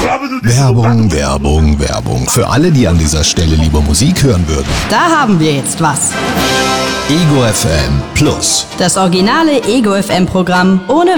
Werbung, Werbung, Werbung. Für alle, die an dieser Stelle lieber Musik hören würden. Da haben wir jetzt was. Ego FM Plus. Das originale Ego FM Programm ohne